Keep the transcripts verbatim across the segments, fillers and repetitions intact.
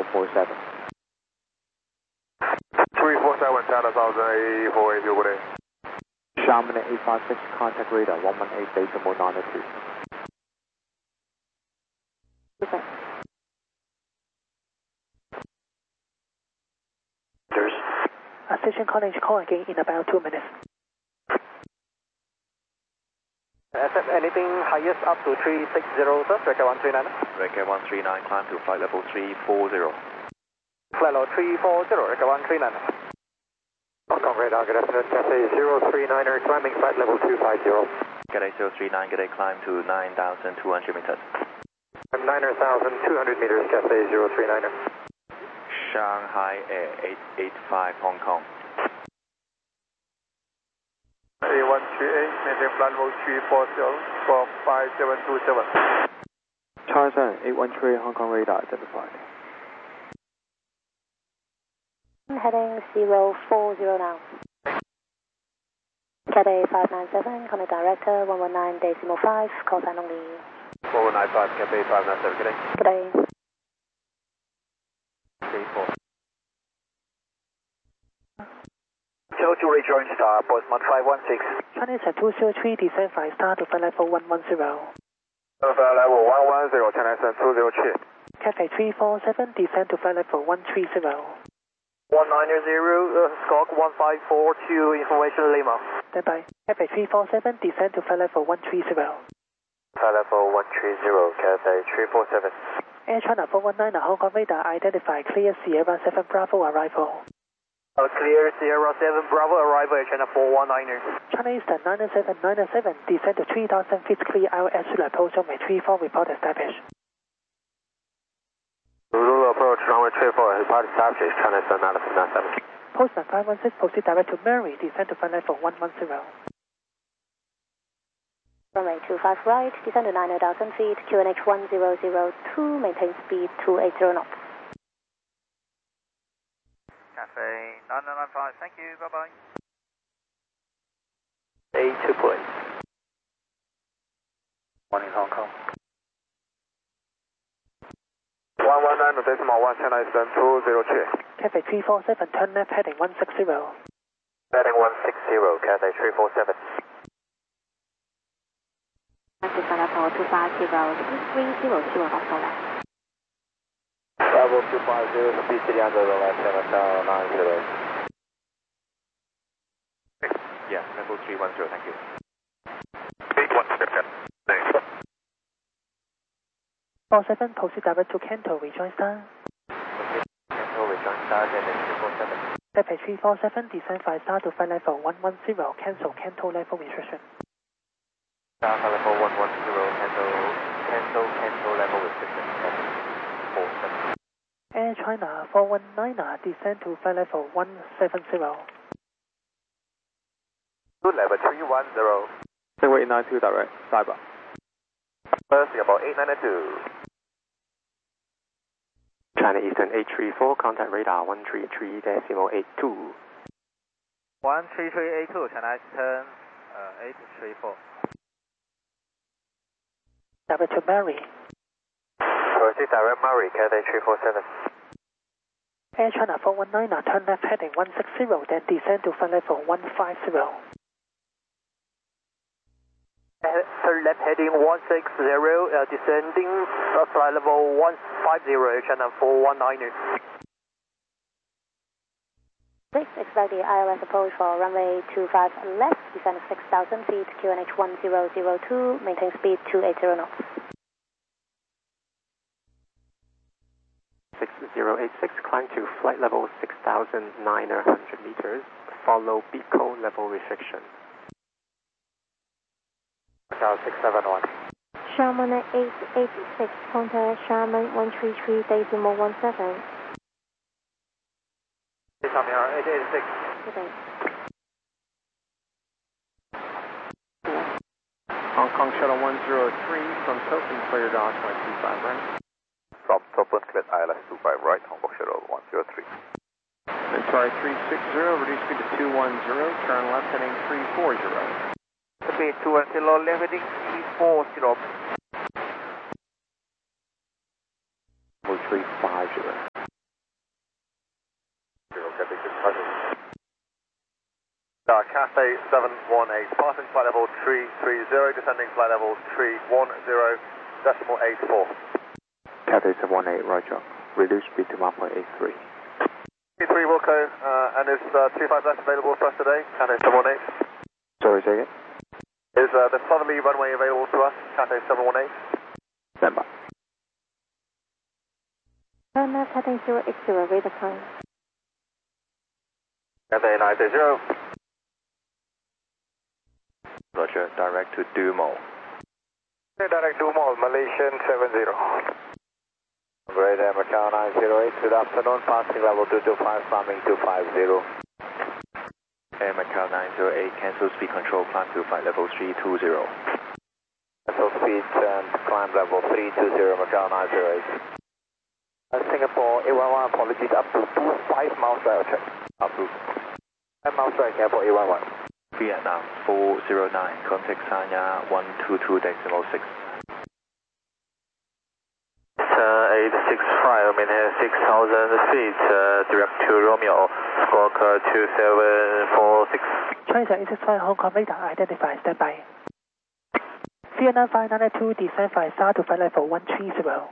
four seven. three four seven, China Southern A four eight, good day. Charmin eight five six, contact radar one one eight decimal nine two. Okay. There's Uh, station college, call again in about two minutes. S F, anything highest up to three six zero, sir, Rebecca one three nine. Rebecca one three nine, climb to flight level three four zero. Flight level three four zero, Rebecca one three nine. Hong Kong radar, good afternoon, Cathay zero three niner, climbing flight level two five zero. Cathay zero three nine, Cathay climb to nine thousand two hundred meters. nine thousand two hundred meters, Cathay zero three niner. Shanghai Air eight eight five, Hong Kong. A one three eight, maintain flight level three four zero for five seven two seven. Charlie eight one three, Hong Kong radar identified. Heading zero four zero now. Cathay five nine seven, Command Director one one nine decimal five, call sign only. four one nine five, Cathay five nine seven, good day. Good day. three four. zero two rejoin star, Postman five one six. Chinese at two zero three, descend five star to flight level one one zero. Flight level one one zero, China Sun two zero three. Cathay three four seven, descend to flight level one three zero. one nine zero, uh, Squawk one five four two, information Lima. Stand by. Cathay three four seven, descend to flight level one three zero. Flight level one three zero, Cathay three four seven. Air China four one nine, Hong Kong radar identify clear Sierra seven Bravo arrival. Uh, clear Sierra seven Bravo arrival at China four one niner. China Eastern nine seven nine seven, descend to three thousand feet clear I L S Sula Post on three four report established. Zulu approach runway three four, report established, China Sun nine seven. Postman five one six, proceed direct to Mary, descend to flight level one one zero. Runway two five right, descend to nine thousand feet, Q N H one zero zero two, maintain speed two eighty knots. Cathay nine nine five, thank you, bye bye. A two please. One in Hong Kong. one one nine decimal one, China Eastern two zero three. Cathay three four seven, turn left heading one six zero. Heading one six zero, Cathay three four seven. Cathay flight level two five zero, three zero two on also left. Level two five zero, the B C D under the left, China Sun nine zero. Yeah, level three one zero, thank you. eight one zero, thanks. four seven, proceed direct to Kanto, rejoin star. Control rejoin star, Cathay three four seven. Cathay three four seven, descend five star to flight level one one zero, cancel Kanto level restriction. Star level one one zero, cancel, cancel, cancel level restriction, seven four seven. Air China four one nine, descend to flight level one seven zero. Good level three one zero. Runway eight nine two direct, cyber. First, about eight nine two. China Eastern eight three four, contact radar one three three decimal eight two. one three three eight two, China Eastern uh, eight three four. Direct to Mary. Proceed direct Murray, Cathay three four seven. Air China four one nine, turn left heading one six zero, then descend to flight level one five zero. Turn left heading one six zero, uh, descending uh, flight level one five zero, China four one niner. Please expect the I L S approach for runway two five left, descend six thousand feet, Q N H one zero zero two, maintain speed two eighty knots. six zero eight six, climb to flight level six thousand nine hundred meters, follow Beaco level restriction. six seven one. Sharman eight eight six, contact Sharman one three three decimal one seven. Coming here, eight eight six. Good day. Hong Kong Shuttle one zero three from Tokyo, cleared on one two five right. From Toplan, cleared I L S two five right, Hong Kong Shuttle one zero three. Sorry, three six zero, reduce speed to two one zero, turn left heading three four zero. Speed two one zero, left heading three four zero. three five zero. Cathay seven one eight, passing flight level three three zero, descending flight level three one zero, decimal eight four. Cathay seven one eight, roger. Reduce speed to one point eight three. three Wilco, uh, and is uh, two five left available for us today, Cathay seven one eight? Sorry, say again? Is uh, the southerly runway available to us, Cathay seven one eight? Stand by. Turn left heading zero eight zero, radar time. Cathay nine zero. Roger, direct to Dumo. Direct Dumo, Malaysian seven zero. Great Air Macau nine zero eight, good afternoon, passing level two two five, climbing two five zero. Air Macau nine zero eight, cancel speed control, climb to flight level three two zero. Cancel speed and climb level three two zero, Macau nine zero eight. Uh, Singapore eight one one, apologies, up to two five miles right, check. Up to five miles right, airport eight one one. Vietnam four zero nine, contact Sanya one two two decimal six. eight six five, maintain six thousand feet, uh, direct to Romeo, squawk two seven four six. China eight six five, Hong Kong radar, identify, standby. Vietnam five nine two, descend five star to flight level one three zero.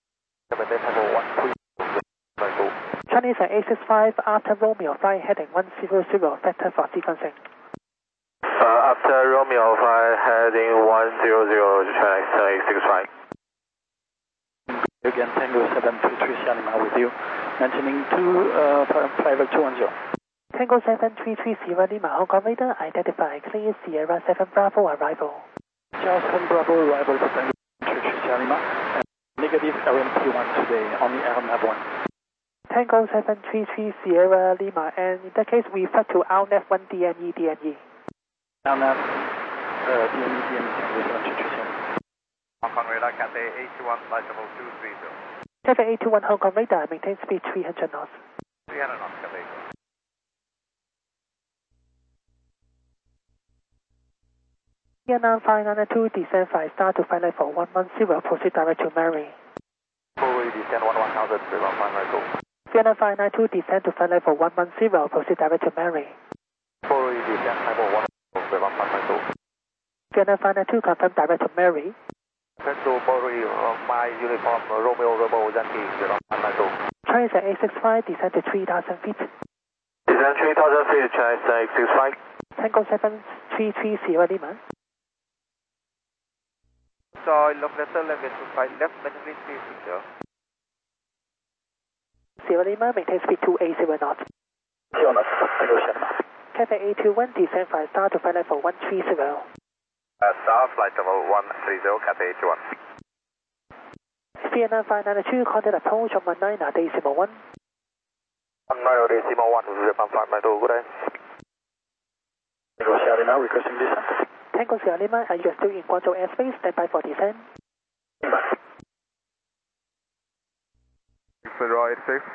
Chinese eight six five, after Romeo, flight heading one zero zero, vector for sequencing. Uh, after Romeo, flight heading one zero zero, China eight six five. Again, Tango seven three three Sierra Lima with you, maintaining two, uh, private two one zero. Tango seven three three Sierra Lima, Hong Kong radar, identify, clear Sierra seven Bravo arrival. Sierra seven Bravo arrival for Tango seven three three Sierra Lima, and negative L M P one today, only L M P one. Tango seven three three Sierra Lima, and in that case, we flight to L N F one D M E, D M E. L N F, uh, D M E, D M E, Tango seven three three Sierra Lima. Hong Kong radar, Cathay eight two one, flight level two three zero. Cathay eight two one Hong Kong radar, maintain speed three hundred knots. three hundred knots, Cathay. Vietnam five nine two, descend five star to flight level one one zero, proceed direct to Mary. Fully descend one one thousand, one five nine two. Vietnam five nine two, descend to flight level one one zero, proceed direct to Mary. Fully descend level one one five nine two. Vietnam five nine two, confirm direct to Mary. Central Murray, uh, my uniform, uh, Romeo Romeo Yankee, zero five nine two. Chinese eight six five, descend to three thousand feet. Descend three thousand feet, Chinese eight six five. Tango seven three three Sierra Lima. Soy locator level two five left, maintain three six zero. Sierra Lima, maintain speed two eighty knots. Cathay eight two one, descend five star to flight level one three zero. Uh, Star, flight level one three zero, Cathay eight two one. Vietnam five nine two, contact approach on one nine decimal one. one nine decimal one, Vietnam five nine two, good day. Tango Sierra Lima, requesting descent. Tango Sierra Lima, are you still in Guangzhou airspace? Standby for descent. Federal eight six.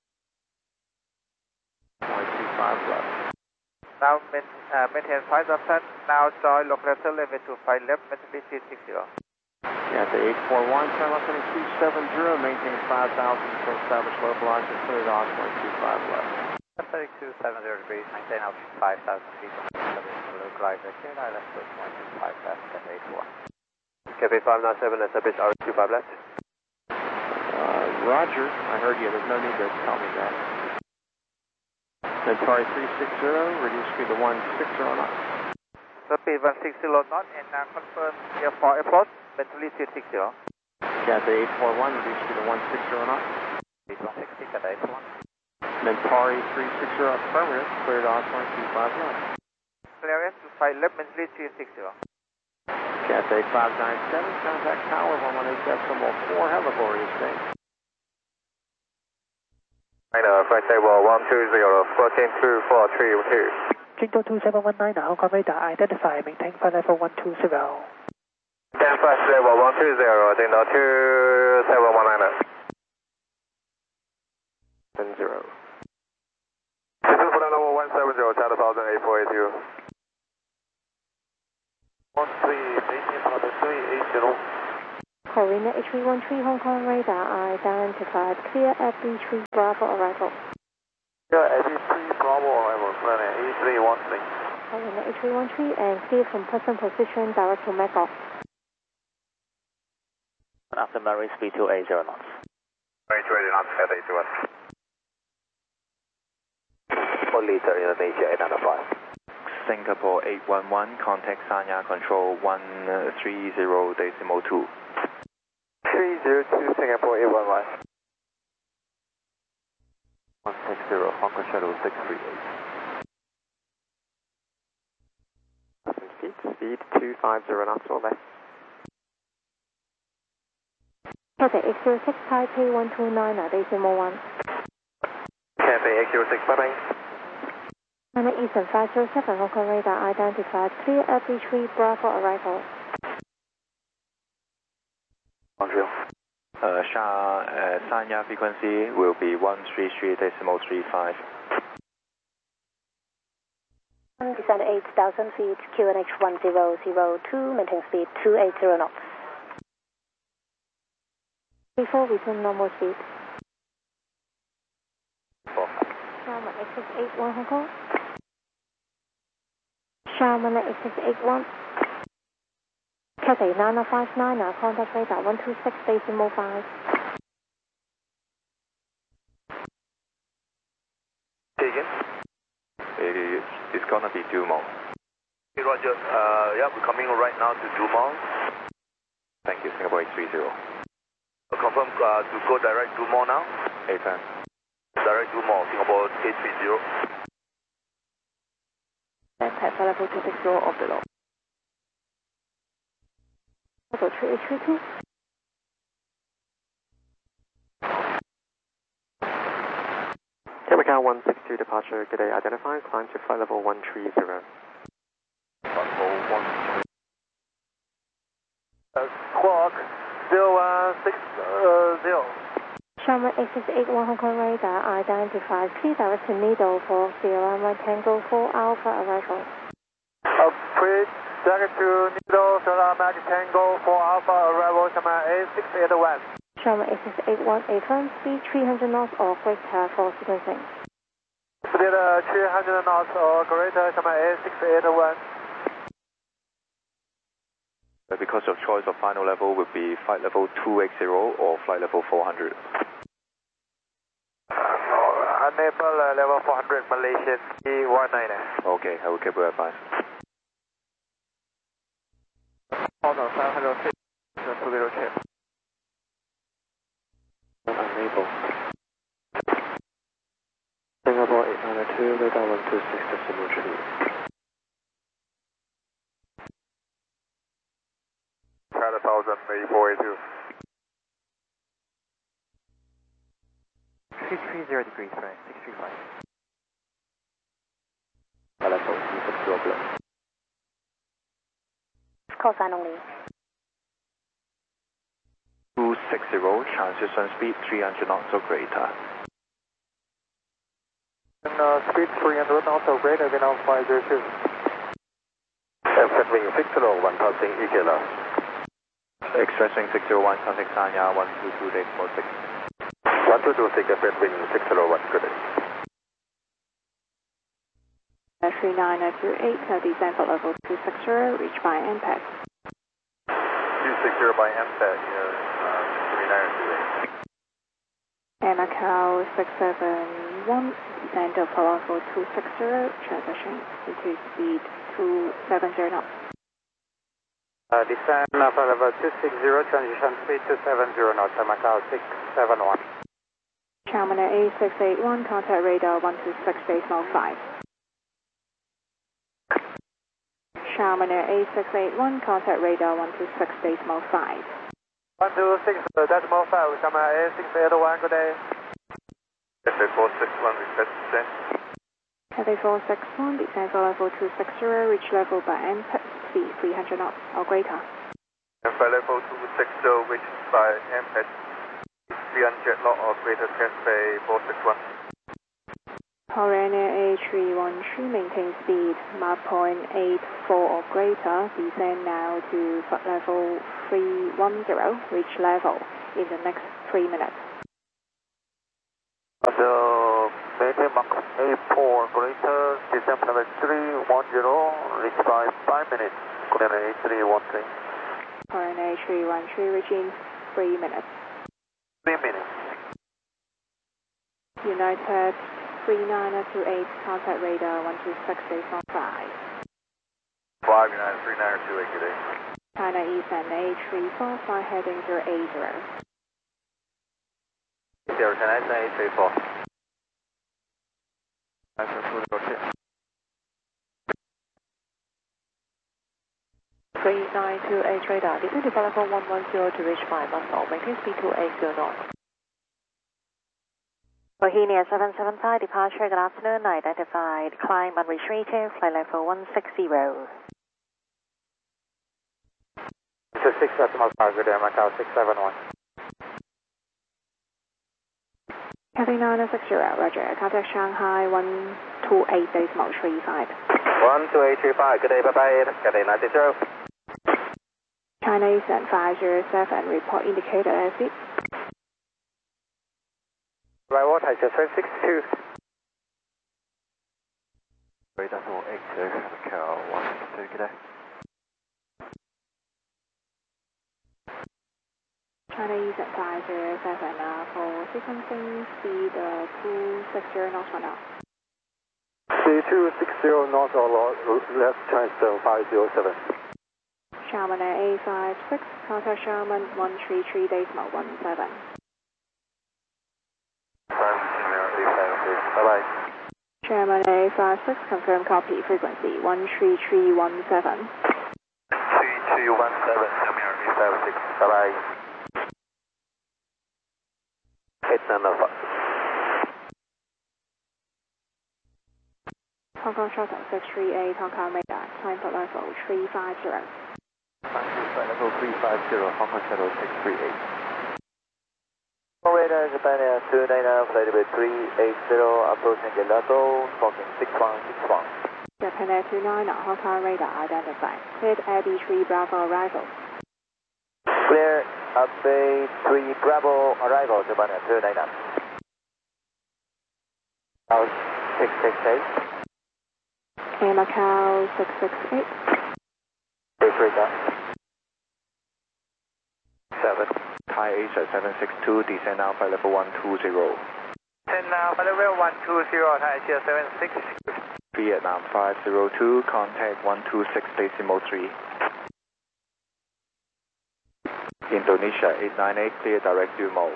one two five left. Now main, uh, maintain five thousand, now soy locator level two five left, maintain three six zero. Cathay eight four one, turn left heading two seven zero, maintain five thousand for established localizer, clear to one two five left. thirty-two seven zero degrees, maintain altitude five thousand feet, localizer, clear to left one two five left, Cathay eight four one. Cathay five nine seven, establish R two five left. Uh, Roger, I heard you, there's no need to tell me that. Centauri three six zero, reduce speed to one six zero knots. Speed one six zero knot, and uh, confirm here for airport, maintain three six zero. Cathay eight four one, reduce speed to one six zero knots. Speed one sixty, Cathay eight four one. Centauri three six zero, affirmative, clear to one two five left. Clearance to five left, maintain three six zero. Cathay five nine seven, contact tower one one eight decimal four, helical state. China, flight table one two zero, fourteen two four three two. Jingle two seven one nine, Hong Kong radar, identify, maintain flight level one two zero. Ten flight table one two zero, Jingle two seven one nine. Seven zero. System flight level one seven zero, China thousand eight four eight two. One three, Beijing flight three eight zero. Corina H three one three Hong Kong radar, identified, clear at B three Bravo arrival. Yeah, A B three Bravo arrival, planning E three one three. runway eight three one three and steer from present position direct to Macau. After Mary, speed two eight zero knots. Mary two eight zero knots, Delta eight two one. One liter Indonesia eight nine five. Singapore eight one one, contact Sanya control one three zero decimal two. three zero two Singapore eight one one. one six zero, Hong Kong Shuttle six three eight. Speed, speed two five zero knots or less. Cathay X zero six Taipei one two nine, decimal one. Cathay X zero six, bye bye. China Eastern five zero seven, Hong Kong radar identified, clear F B three Bravo arrival. Montreal. Uh, Sha, uh, Sanya frequency will be one three three decimal three five. Descend eight thousand feet, Q N H one zero zero two, maintain speed two eight zero knots. Before resume normal speed. Sharman X six eight one Hong Kong. Sharman X six eight one. Cathay nine five nine, contact radar one two six decimal five. Say again? It, it's gonna be Dumo. Hey, Roger. Uh, yeah, we're coming right now to Dumont. Thank you, Singapore eight three zero. Uh, confirm uh, to go direct Dumont now? eight ten. Direct Dumont, Singapore eight three zero. And type level two six zero off the low. Level three eight three two. Air Macau one six two departure, good day, identify, climb to flight level one three zero. Level one. Uh, squawk zero one six zero. Sharman X six eight one Hong Kong radar identified, clear direct to Nido for Sierra Lima Tango four Alpha arrival. Uh, please direct to Nido, Sierra Lima Tango four Alpha arrival, Sharman A six eight one. Sharman X six eight one, A firm speed three hundred knots or greater for sequencing. Speed uh, three hundred knots or greater, Sharman A six eight one. Because of choice of final level would be flight level two eight zero or flight level four hundred. Uh, enable uh, level four hundred Malaysian E one nine. Okay, I will keep you advised. Hold on, five hundred fifty, two zero chip. Unable. Singapore eight nine two, radar one two six decimal three. Had a thousand, maybe four eight two. three three zero degrees, right, six three five. Level two six zero below. Call sign only. two six zero, transition speed three hundred knots or greater. And uh, speed three hundred knots or greater, then on five zero two. Aircraft wing six zero one, passing E K L. Express wing six zero one, contact Sanya one two two decimal six. one two two six, aircraft wing six zero one, good day. three nine nine two eight, uh, descend for level two six zero, reach by M PAD. two six zero by M PAD, here, uh, three nine two eight. Air Macau six seven one, descend for level two six zero, transition into speed two seven zero knots. Uh, descend for level two six zero, transition speed two seven zero knots, Air Macau six seven one. Sharman A six eight one, contact radar one two six decimal five. Sharman A six eight one, contact radar one two six decimal five. one two six decimal five, Sharman A six eight one, good day. Cathay four six one, request descent. Cathay four six one, descend for level two six zero, reach level by M PAD, speed three hundred knots or greater. And for level two six zero, which by M PAD, three hundred knot or greater, Cathay four six one. Korean Air A three one three, maintain speed Mach point eight four or greater, descend now to flight level three one zero, reach level in the next three minutes. So, maintain Mach eight four greater, descent level three one zero, reach by five minutes, Korean A three one three. Korean A three one three, reaching three minutes. three minutes. United three nine two eight, contact radar one two six eight four five. five United three nine two eight, good day. China Eastern A three four five, heading zero eight zero. zero China Eastern A three four. three nine two eight radar, descend to Bravo one one zero to reach five Muscle, maintain speed two eight zero knots. Bohemia seven seven five, departure, good afternoon, identified, climb and retreating, flight level one six zero. two six decimal five, good day, Macau six seven one. Cathay nine six zero, roger, contact Shanghai one two eight decimal three five. one two eight three five, good day, bye bye, Cathay nine six zero. China Eastern five zero seven, report indicator exit. Right, what, I just went six two. three decimal eight two, Macau one six two, good day. China Eastern five zero seven, uh, for sequencing speed uh, two six zero knots for now. C two six zero knots or left transfer five zero seven. Sherman A five six, contact Sherman one three three decimal one seven. Bye bye. Sherman A five six, confirm copy, frequency one three three one seven. three three one seven, Sherman A five six, bye bye. eight nine five. Hong Kong Shuttle six three eight, Hong Kong radar, time for level three five zero. Flight level three five zero, Hong Kong Shuttle six three eight. Radar Japan Air two nine nine, flight level three eight zero, approaching Gelato, talking six one six one. Japan Air two nine nine, Hong Kong radar identified. Cleared Air B three Bravo arrival. Clear, update three Bravo arrival, Japan Air two nine nine. House six six eight. Air Macau six six eight. Base radar. seven. Thai Asia seven six two, descend now flight level one two zero. Descend now flight level one two zero, Thai Asia seven six. Vietnam five zero two, contact one two six decimal three. Indonesia eight nine eight, clear direct due mode.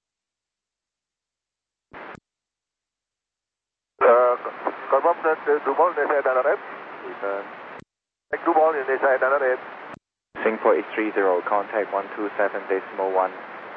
Uh, confirm that the Dumont is at another rate. Return. Take Dumont is at another rate. Singapore eight three zero, contact one two seven decimal one.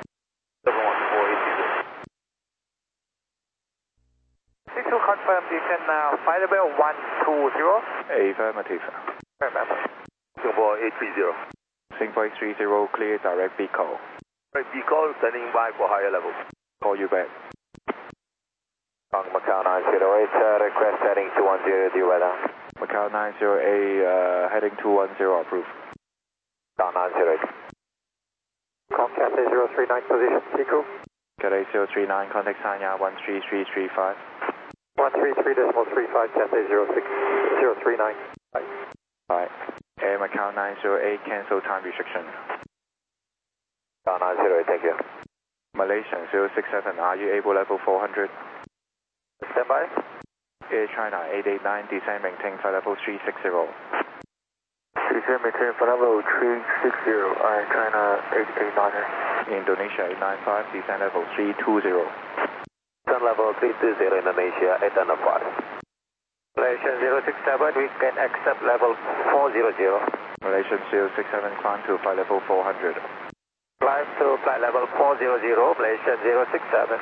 six two confirm, descend now, flight level one two zero. Affirmative. Singapore eight three zero. Singapore eight three zero, clear direct B call. Right, B call standing by for higher level. Call you back. On Macau nine zero eight, uh, request heading two one zero, due weather. Macau nine zero eight, uh, heading two one zero, approved. Macau nine zero eight. Comcast zero three nine, position, Seacool. Cathay zero three nine, contact Sanya one three three three five. one three three decimal three five, Cathay zero six zero three nine. Bye. Bye. Air Macau nine zero eight, cancel time restriction. Macau nine zero eight, thank you. Malaysian zero six seven, are you able level four hundred? Stand by. Air China eight eight nine, descend maintain flight level three six zero. Descend maintain flight level three six zero, Air China eight eight nine. Indonesia eight nine five, descend level three two zero. Descend level three two zero, Indonesia eight nine five. Malaysian zero six seven, we can accept level four zero zero. Malaysian zero six seven, climb to flight level four hundred. Climb to flight level four zero zero, Malaysian zero six seven.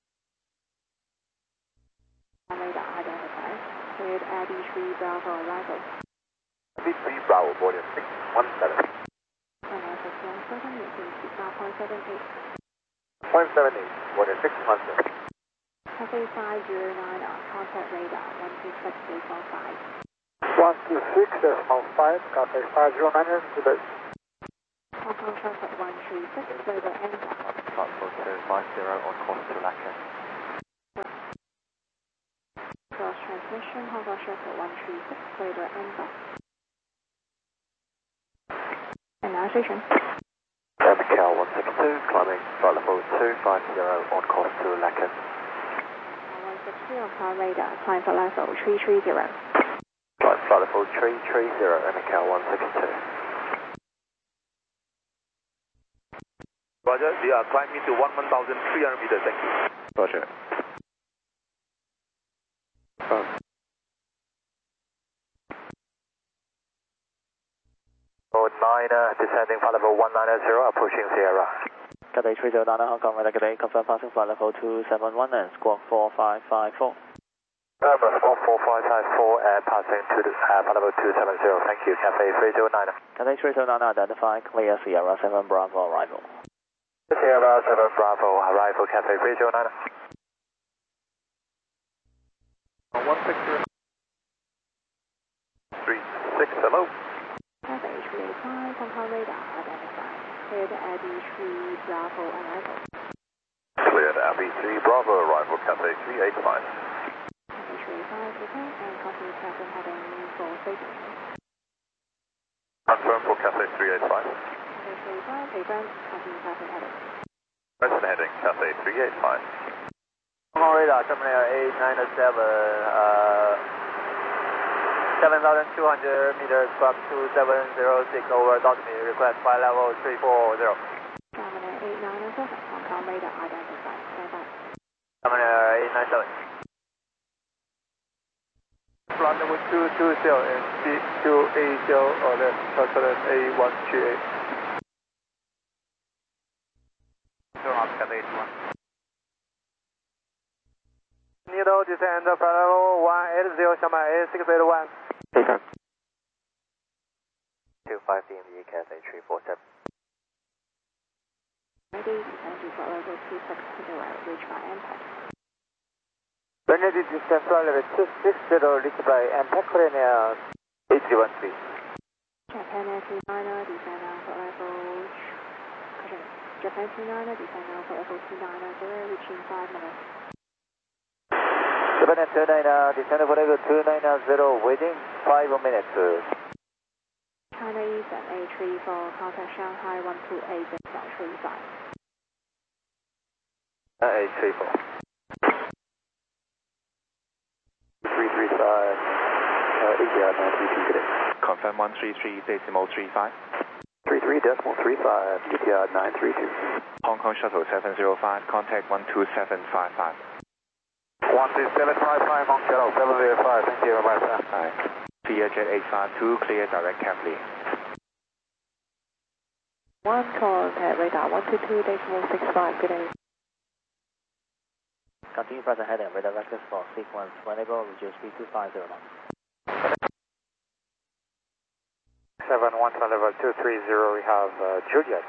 Radar identified. Cleared Air B three Bravo arrival. B three Bravo, boarding six one seven. China six one seven, maintain speed nine point seven eight. point seven eight, boarding six one seven. Cathay five zero nine, contact radar one two six eight four five. one two six decimal five, Cathay five zero nine, to base. Hong Kong Shuttle one three six, radar enter. Foxtrot two five zero on course to Lacas. transmission, Hong Kong Shuttle one three six, clear direct number. And now station. M K L one six two, climbing flight level two five zero on course to Lacan. one six two on car radar, climb flight level three three zero. Climb flight level three three zero, M K L one six two. Roger, we are climbing to one thousand three hundred meters, thank you. Roger. Oh. nine, uh, descending flight level one nine zero, approaching Sierra. Cathay three zero nine Hong Kong, radar Cathay, confirm passing flight level two seven one and squawk four five five four. Number four four five five four and passing to the uh, flight level two seven zero, thank you, Cathay three zero nine. Cathay three zero nine, identify, clear Sierra seven Bravo arrival. Sierra seven Bravo, arrival, Cathay three zero nine. one six zero. three six, hello. Cathay three eight five on car radar, identify. Cleared Abbey three Bravo arrival. Cleared Abbey three Bravo arrival, Cathay three eight five. Cathay three eight five, okay, and copy traffic heading for station. Confirm for Cathay three eight five. Cathay three eight five, confirm, copy traffic heading. Present heading, Cathay three eight five. Hong Kong radar, terminal eight nine seven, uh, seven thousand two hundred meters, clock two seven zero six over, talk to me, request flight level three four zero. Terminal eight nine seven, Hong Kong radar, identify, stand by. Terminal eight nine seven. Flight level two two zero and speed two eight zero, or the Southern A one three eight. Turn off Cathay eight one. Needle descend flight level one eight zero, Shanghai A six eight one. Station. two five D M E, Cathay three four seven. Ready, descend to flight level two six zero, reach by impact. Ready, descend flight level two six zero, reached by impact, Korea eight three one three. Japan Air three niner, descend now flight level... Caution. Japan three niner, descend now flight level two nine zero, reaching five minutes. Japan Air two niner, descend flight level two nine zero, waiting five minutes. China Eastern A three four, contact Shanghai one two eight three five. Uh, eight three four. three three five, uh, E T R nine three two, good day. Confirm one three three decimal three five. three three decimal three five, E T R nine three two. Hong Kong Shuttle seven zero five, contact one two seven five five. one two seven five five, Hong Kong Shuttle seven zero five, thank you very much, sir. Alright. Via Jet eight five two, clear direct Kepler. One contact radar one two two decimal six five, good day. Continue present heading, radar vectors for sequence, whenever reduce speed to five zero knots. seven one flight level two three zero, we have uh, Juliet.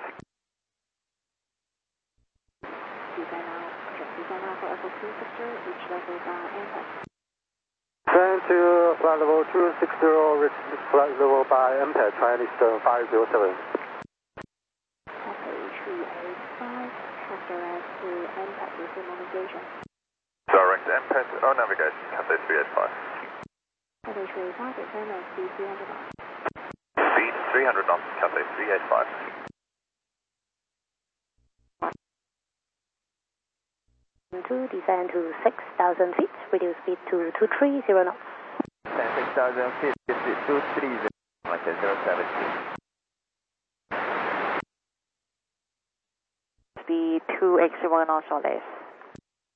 Descend now, descend now flight level two six zero, reach level by impact. Turn to flight level two six zero, reach flight level by impact, Chinese Eastern five zero seven. Cathay three eight five, track direct to impact with immunization. Direct impact, oh navigation, Cathay three eight five. Cathay three eight five, descend at speed three hundred knots. Speed three hundred knots, Cathay three eight five. two, descend to six thousand feet, reduce speed to two three zero knots. six thousand feet, speed two three zero, like a zero seven two. Speed two eight zero knots or less.